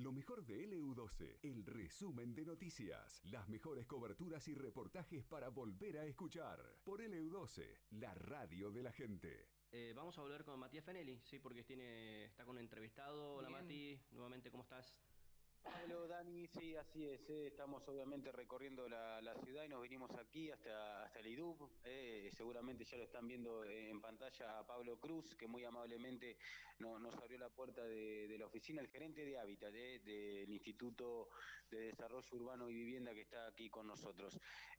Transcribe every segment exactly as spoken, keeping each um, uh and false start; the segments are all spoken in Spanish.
Lo mejor de L U doce, el resumen de noticias, las mejores coberturas y reportajes para volver a escuchar. Por L U doce, la radio de la gente. Eh, vamos a volver con Matías Fenelli, sí, porque tiene, está con un entrevistado. Hola Bien. Mati, nuevamente, ¿cómo estás? Hola Dani, sí, así es, eh, estamos obviamente recorriendo la, la ciudad y nos vinimos aquí hasta, hasta el I D U B, eh, seguramente ya lo están viendo en pantalla a Pablo Cruz, que muy amablemente no, nos abrió la puerta de, de la oficina, el gerente de Hábitat, eh, del Instituto de Desarrollo Urbano y Vivienda que está aquí con nosotros.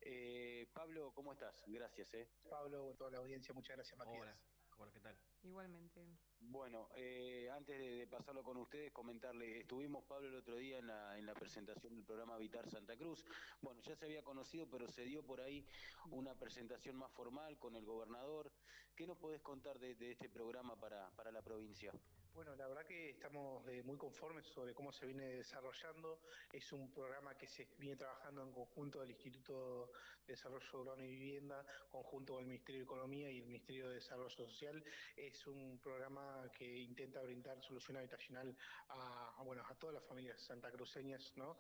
Eh, Pablo, ¿cómo estás? Gracias. Eh. Pablo, toda la audiencia, muchas gracias, Matías. Hola, hola, ¿qué tal? Igualmente. Bueno, eh, antes de, de pasarlo con ustedes, comentarles, estuvimos, Pablo, el otro día en la, en la presentación del programa Habitar Santa Cruz. Bueno, ya se había conocido, pero se dio por ahí una presentación más formal con el gobernador. ¿Qué nos podés contar de, de este programa para, para la provincia? Bueno, la verdad que estamos eh, muy conformes sobre cómo se viene desarrollando. Es un programa que se viene trabajando en conjunto del Instituto de Desarrollo Urbano y Vivienda, conjunto con el Ministerio de Economía y el Ministerio de Desarrollo Social. Es un programa que intenta brindar solución habitacional a, a, bueno, a todas las familias santacruceñas, ¿no?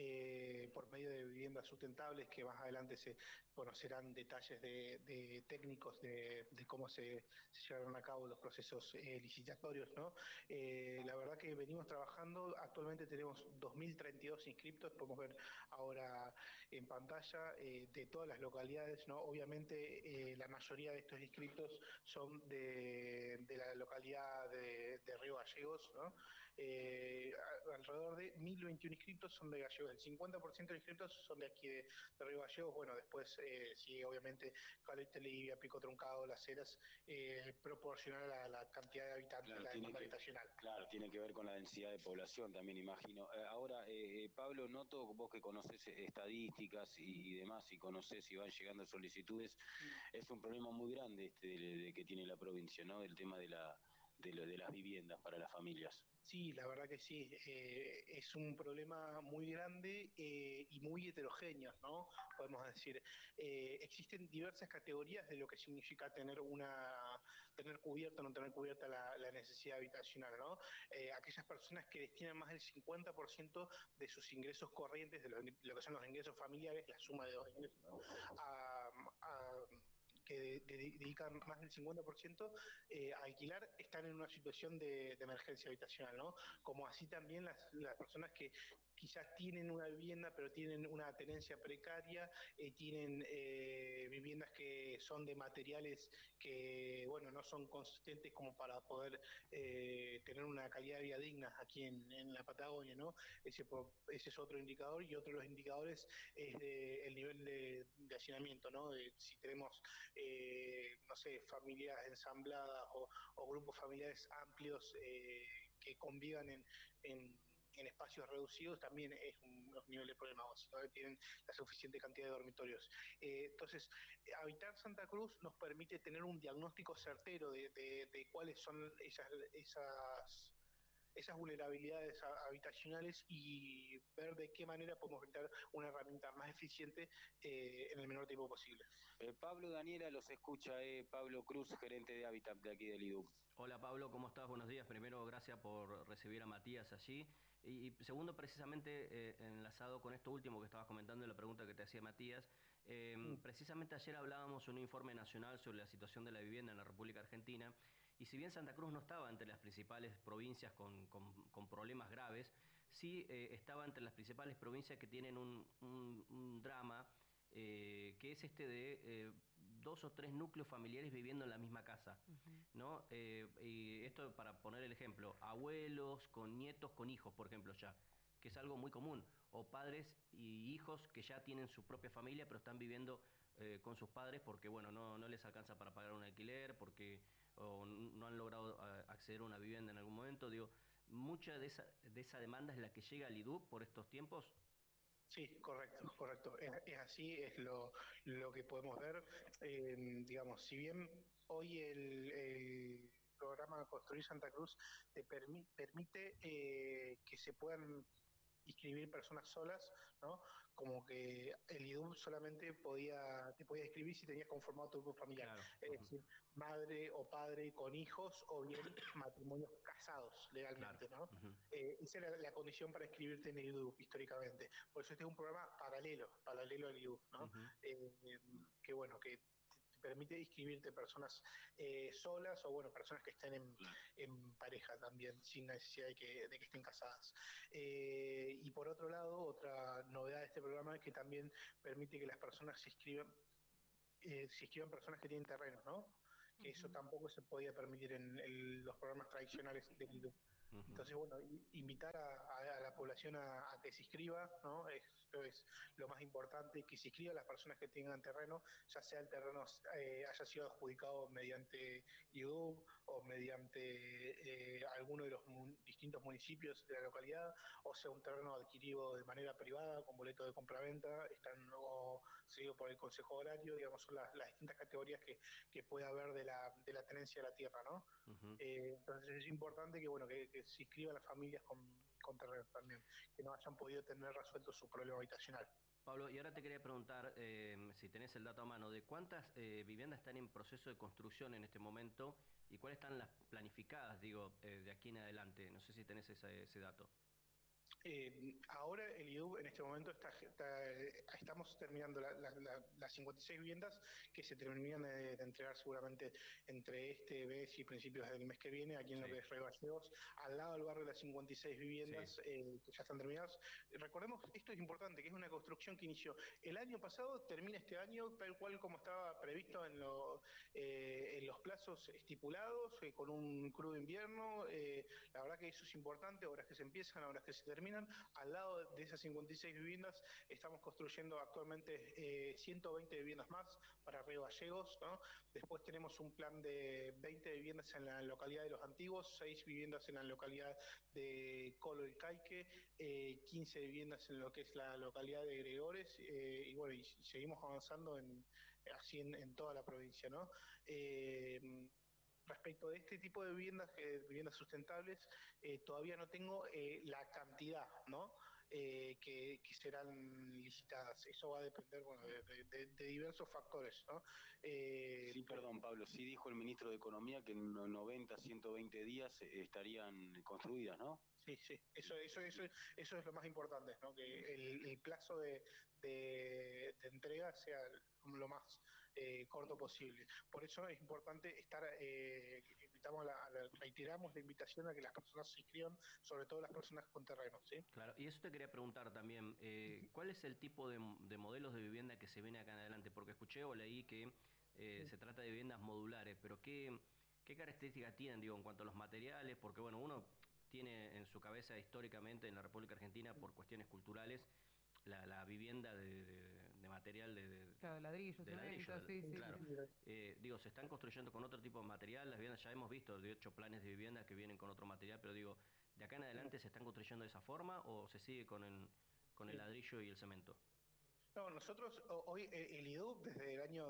Eh, por medio de viviendas sustentables, que más adelante se conocerán detalles de, de técnicos de, de cómo se, se llevaron a cabo los procesos eh, licitatorios, ¿no? Eh, la verdad que venimos trabajando, actualmente tenemos dos mil treinta y dos inscriptos, podemos ver ahora en pantalla, eh, de todas las localidades, ¿no? Obviamente eh, la mayoría de estos inscriptos son de, de la localidad de, de Río Gallegos, ¿no? Eh, alrededor de mil veintiuno inscriptos son de Gallegos, el cincuenta por ciento de inscriptos son de aquí de, de Río Gallegos. Bueno, después eh, sigue obviamente Caleta, Livia, Pico Truncado, Las Heras, eh, proporcional a la cantidad de habitantes, Claro, la tiene demanda que, habitacional. claro, tiene que ver con la densidad de población también, imagino. Eh, ahora, eh, Pablo, noto vos que conocés estadísticas y, y demás, y conocés y van llegando solicitudes, es un problema muy grande este de, de que tiene la provincia, ¿no? El tema de la de, lo, de las viviendas para las familias. Sí, la verdad que sí, eh, es un problema muy grande eh, y muy heterogéneo, ¿no? Podemos decir, eh, existen diversas categorías de lo que significa tener una, tener cubierta o no tener cubierta la, la necesidad habitacional, ¿no? Eh, aquellas personas que destinan más del cincuenta por ciento de sus ingresos corrientes, de lo, lo que son los ingresos familiares, la suma de dos ingresos, a, a que de, de, dedican más del cincuenta por ciento eh, a alquilar, están en una situación de, de emergencia habitacional, ¿no? Como así también las, las personas que quizás tienen una vivienda pero tienen una tenencia precaria, eh, tienen eh, viviendas que son de materiales que, bueno, no son consistentes como para poder eh, tener una calidad de vida digna aquí en, en la Patagonia, ¿no? Ese, ese es otro indicador, y otro de los indicadores es de, el nivel de, de hacinamiento, ¿no? De, si tenemos Eh, no sé, familias ensambladas o, o grupos familiares amplios eh, que convivan en, en, en espacios reducidos, también es un, un nivel de problema, o si no tienen la suficiente cantidad de dormitorios. Eh, entonces, Habitar Santa Cruz nos permite tener un diagnóstico certero de, de, de cuáles son esas, esas esas vulnerabilidades habitacionales y ver de qué manera podemos brindar una herramienta más eficiente eh, en el menor tiempo posible. Eh, Pablo, Daniela los escucha, eh, Pablo Cruz, gerente de Hábitat de aquí del I D U B. Hola Pablo, ¿cómo estás? Buenos días. Primero, gracias por recibir a Matías allí. Y, y segundo, precisamente eh, enlazado con esto último que estabas comentando en la pregunta que te hacía Matías, eh, mm. precisamente ayer hablábamos de un informe nacional sobre la situación de la vivienda en la República Argentina, y si bien Santa Cruz no estaba entre las principales provincias con, con, con problemas graves, sí eh, estaba entre las principales provincias que tienen un, un, un drama, Eh, que es este de eh, dos o tres núcleos familiares viviendo en la misma casa, uh-huh. ¿no? Eh, y esto para poner el ejemplo, abuelos con nietos con hijos, por ejemplo, ya, que es algo muy común, o padres y hijos que ya tienen su propia familia pero están viviendo eh, con sus padres porque, bueno, no, no les alcanza para pagar un alquiler, porque o no han logrado acceder a una vivienda en algún momento. Digo, mucha de esa, de esa demanda es la que llega al I D U B por estos tiempos. Sí, correcto, correcto. Es, es así, es lo, lo que podemos ver. Eh, digamos, si bien hoy el, el programa Construir Santa Cruz te permi- permite eh, que se puedan inscribir personas solas, ¿no? Como que el I D U solamente podía, te podía inscribir si tenías conformado tu grupo familiar, Claro. es Uh-huh. decir, madre o padre con hijos o bien matrimonios casados legalmente, Claro. ¿no? Uh-huh. Eh, esa era la condición para inscribirte en el I D U históricamente. Por eso este es un programa paralelo, paralelo al I D U, ¿no? Uh-huh. Eh, que bueno, que permite inscribirte personas eh, solas o bueno, personas que estén en, en pareja también, sin necesidad de que, de que estén casadas. Eh, y por otro lado, otra novedad de este programa es que también permite que las personas se inscriban, eh, se inscriban personas que tienen terrenos, ¿no? Que uh-huh. Eso tampoco se podía permitir en, en los programas tradicionales del I D U. Uh-huh. Entonces, bueno, invitar a, a, a la población a, a, que se inscriba, ¿no? Esto es lo más importante, que se inscriban las personas que tengan terreno, ya sea el terreno eh, haya sido adjudicado mediante I D U o mediante eh, alguno de los mun distintos municipios de la localidad, o sea un terreno adquirido de manera privada con boleto de compraventa, están o seguido por el Consejo Horario, digamos, son las, las distintas categorías que, que puede haber de la, de la tenencia de la tierra, ¿no? Uh-huh. Eh, entonces es importante que, bueno, que, que se inscriban las familias con, con terreno también, que no hayan podido tener resuelto su problema habitacional. Pablo, y ahora te quería preguntar, eh, si tenés el dato a mano, de cuántas eh, viviendas están en proceso de construcción en este momento y cuáles están las planificadas, digo, eh, de aquí en adelante. No sé si tenés ese, ese dato. Eh, ahora el I D U en este momento está, está estamos terminando la, la, la, las cincuenta y seis viviendas que se terminan de, de entregar seguramente entre este mes y principios del mes que viene aquí en sí. Lo que es Río Gallegos, al lado del barrio de las cincuenta y seis viviendas sí. eh, que ya están terminadas. Recordemos, esto es importante, que es una construcción que inició el año pasado, termina este año tal cual como estaba previsto en, lo, eh, en los plazos estipulados, eh, con un crudo invierno. Eh, la verdad que eso es importante, obras que se empiezan, obras que se terminan. Al lado de esas cincuenta y seis viviendas estamos construyendo actualmente eh, ciento veinte viviendas más para Río Gallegos, ¿no? Después tenemos un plan de veinte viviendas en la localidad de Los Antiguos, seis viviendas en la localidad de Colo y Caique, eh, quince viviendas en lo que es la localidad de Gregores, eh, y bueno, y seguimos avanzando en, así en, en toda la provincia, ¿no? Eh, Respecto de este tipo de viviendas, eh, viviendas sustentables, eh, todavía no tengo eh, la cantidad, ¿no? Eh, que, que serán licitadas. Eso va a depender, bueno, de, de, de diversos factores, ¿no? Eh, sí, perdón, Pablo, sí dijo el ministro de Economía que en noventa, ciento veinte días estarían construidas, ¿no? Sí, sí, eso, eso, eso, eso es lo más importante, ¿no? Que el, el plazo de, de, de entrega sea lo más eh, corto posible. Por eso es importante estar, eh, invitamos la, la, reiteramos la invitación a que las personas se inscriban, sobre todo las personas con terreno, ¿sí? Claro, y eso te quería preguntar también, eh, ¿cuál es el tipo de, de modelos de vivienda que se viene acá en adelante? Porque escuché o leí que eh, sí. se trata de viviendas modulares, pero ¿qué, qué características tienen, digo, en cuanto a los materiales? Porque, bueno, uno tiene en su cabeza históricamente en la República Argentina, por cuestiones culturales, la, la vivienda de, de, de material de, de, claro, ladrillo, de ladrillo, cemento, sí, sí, claro. sí. Eh, digo, se están construyendo con otro tipo de material, las viviendas, ya hemos visto de hecho planes de vivienda que vienen con otro material, pero digo, ¿de acá en adelante se están construyendo de esa forma o se sigue con el, con el ladrillo y el cemento? No, nosotros hoy el I D U desde el año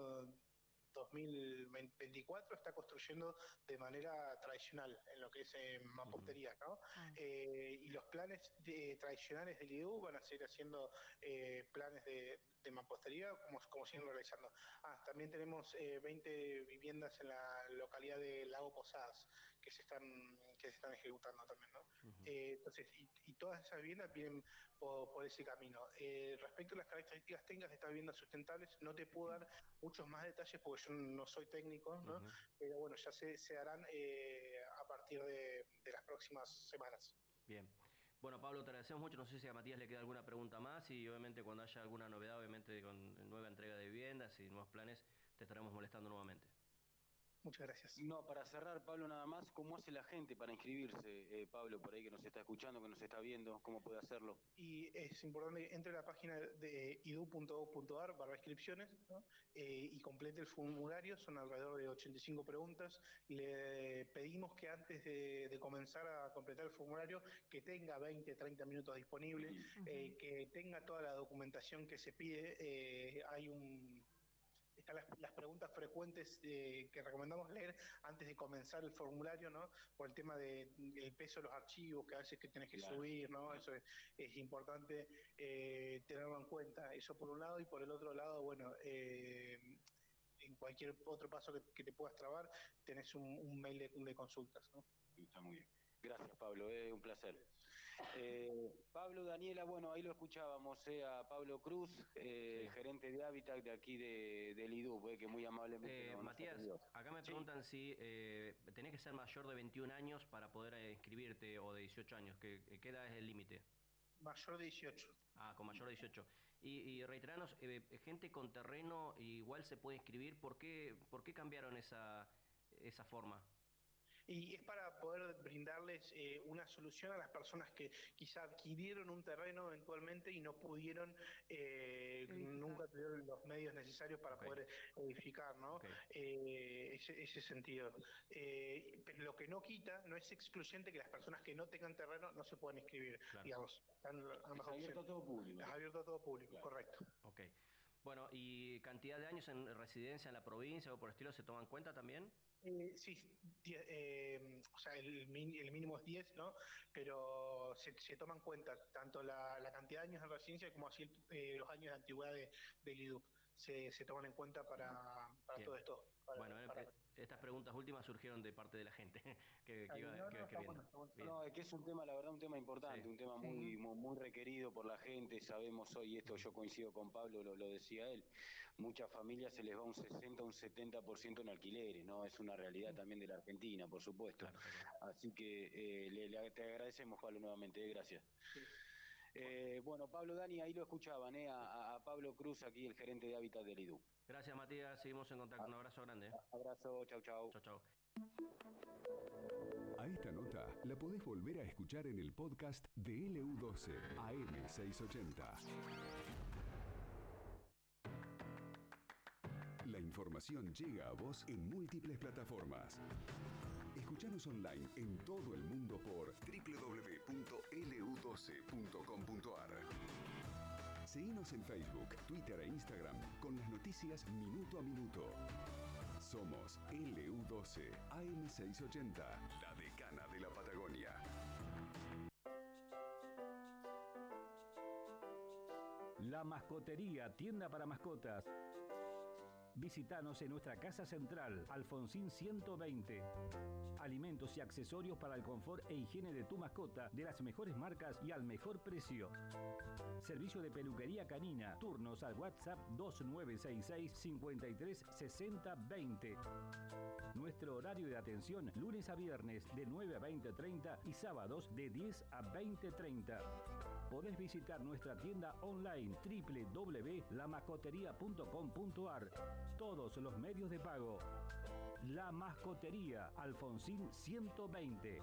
dos mil veinticuatro está construyendo de manera tradicional en lo que es eh, mampostería, ¿no? Uh-huh. Eh, y los planes de, tradicionales del I D U van a seguir haciendo eh, planes de, de mampostería como, como siguen realizando. Ah, también tenemos eh, veinte viviendas en la localidad de Lago Posadas que se están, que se están ejecutando también, ¿no? Uh-huh. eh, entonces, y, y todas esas viviendas vienen por, por ese camino. Eh, respecto a las características técnicas de estas viviendas sustentables, no te puedo dar muchos más detalles porque yo no soy técnico, ¿no? Uh-huh. Pero bueno, ya se, se harán eh, a partir de, de las próximas semanas. Bien. Bueno, Pablo, te agradecemos mucho. No sé si a Matías le queda alguna pregunta más y obviamente cuando haya alguna novedad, obviamente con nueva entrega de viviendas y nuevos planes, te estaremos molestando nuevamente. Muchas gracias. No, para cerrar, Pablo, nada más, ¿cómo hace la gente para inscribirse? Eh, Pablo, por ahí que nos está escuchando, que nos está viendo, ¿cómo puede hacerlo? Y es importante que entre a la página de i d u punto gov punto a r barra inscripciones, ¿no? eh, y complete el formulario, son alrededor de ochenta y cinco preguntas. Le pedimos que antes de, de comenzar a completar el formulario, que tenga veinte, treinta minutos disponible, uh-huh. eh, que tenga toda la documentación que se pide. Eh, hay un... están las, las preguntas frecuentes eh, que recomendamos leer antes de comenzar el formulario, ¿no? Por el tema del de, peso de los archivos, que a veces que tenés que claro. subir, ¿no? Eso es, es importante eh, tenerlo en cuenta. Eso por un lado, y por el otro lado, bueno, eh, en cualquier otro paso que, que te puedas trabar, tenés un, un mail de, de consultas, ¿no? Está muy bien. Gracias, Pablo, es eh, un placer. Eh, Pablo, Daniela, bueno, ahí lo escuchábamos, eh, a Pablo Cruz, eh, sí. gerente de Hábitat de aquí de, del I D U B, eh, que muy amablemente eh, nos Matías, atendió. Acá me preguntan sí. si eh, tenés que ser mayor de veintiún años para poder eh, inscribirte, o de dieciocho años. ¿Qué, qué edad es el límite? Mayor de dieciocho. Ah, con mayor de dieciocho. Y, y reiteranos, eh, gente con terreno igual se puede inscribir. ¿Por qué, por qué cambiaron esa, esa forma? Y es para poder brindarles eh, una solución a las personas que quizá adquirieron un terreno eventualmente y no pudieron, eh, nunca tuvieron los medios necesarios para okay. poder edificar, ¿no? Okay. Eh, ese, ese sentido. Eh, pero lo que no quita, no es excluyente que las personas que no tengan terreno no se puedan inscribir, claro. digamos. Están es abierto a todo público. Es abierto a todo público, claro. correcto. Ok. Bueno, ¿y cantidad de años en residencia en la provincia o por el estilo se toman en cuenta también? Eh, sí, die, eh, o sea, el, min, el mínimo es diez, ¿no? Pero se, se toma en cuenta tanto la, la cantidad de años en residencia como así eh, los años de antigüedad de, del I D U B. Se, se toman en cuenta para, para todo esto. Para, bueno, para... Eh, estas preguntas últimas surgieron de parte de la gente que, que iba, no, que, no, que viendo. Bueno, no, es que es un tema, la verdad, un tema importante, sí. un tema muy, sí. muy, muy requerido por la gente. Sabemos hoy, esto yo coincido con Pablo, lo, lo decía él, muchas familias se les va un sesenta, un setenta por ciento en alquileres, ¿no? Es una realidad sí. también de la Argentina, por supuesto. Claro, claro. Así que eh, le, le, te agradecemos, Pablo, nuevamente, eh, gracias. Sí. Eh, bueno, Pablo, Dani, ahí lo escuchaban, ¿eh? a, a Pablo Cruz, aquí el gerente de Hábitat del I D U. Gracias, Matías, seguimos en contacto, un abrazo grande. ¿eh? Abrazo, chau, chau. Chau, chau. A esta nota la podés volver a escuchar en el podcast de L U doce A M seiscientos ochenta. La información llega a vos en múltiples plataformas. Escuchanos online en todo el mundo por doble u doble u doble u punto L U doce punto com punto A R. Seguinos en Facebook, Twitter e Instagram con las noticias minuto a minuto. Somos L U doce A M seiscientos ochenta, la decana de la Patagonia. La Mascotería, tienda para mascotas. Visítanos en nuestra casa central, Alfonsín ciento veinte. Alimentos y accesorios para el confort e higiene de tu mascota, de las mejores marcas y al mejor precio. Servicio de peluquería canina. Turnos al WhatsApp dos nueve seis seis, cinco tres seis cero dos cero. Nuestro horario de atención, lunes a viernes de nueve a veinte treinta y sábados de diez a veinte treinta. Podés visitar nuestra tienda online doble u doble u doble u punto la mascotería punto com punto A R. Todos los medios de pago. La Mascotería, Alfonsín ciento veinte.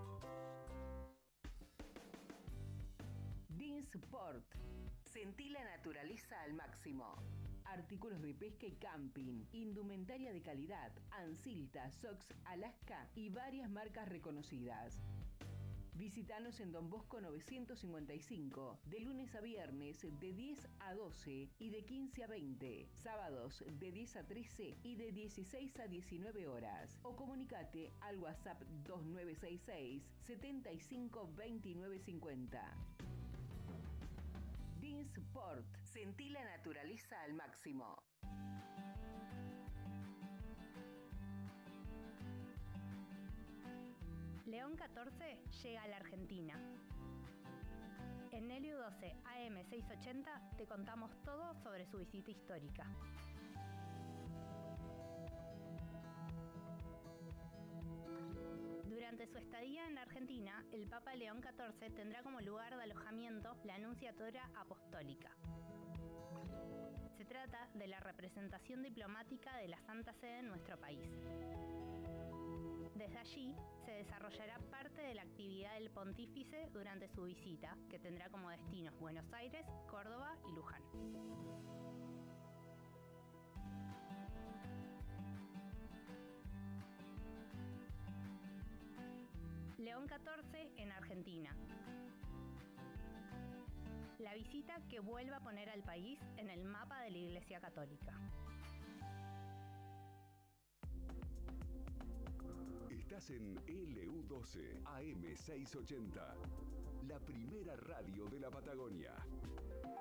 Dinsport. Sentí la naturaleza al máximo. Artículos de pesca y camping, indumentaria de calidad, Ansilta, Sox, Alaska y varias marcas reconocidas. Visítanos en Don Bosco novecientos cincuenta y cinco, de lunes a viernes de diez a doce y de quince a veinte, sábados de diez a trece y de dieciséis a diecinueve horas. O comunicate al WhatsApp dos nueve seis seis, setenta y cinco veintinueve cincuenta. Dinsport. Sentí la naturaleza al máximo. León catorce llega a la Argentina. En L U doce A M seiscientos ochenta te contamos todo sobre su visita histórica. Durante su estadía en la Argentina, el Papa León catorce tendrá como lugar de alojamiento la Anunciatura Apostólica. Se trata de la representación diplomática de la Santa Sede en nuestro país. Desde allí se desarrollará parte de la actividad del pontífice durante su visita, que tendrá como destinos Buenos Aires, Córdoba y Luján. León catorce en Argentina. La visita que vuelva a poner al país en el mapa de la Iglesia Católica. Estás en L U doce A M seiscientos ochenta, la primera radio de la Patagonia.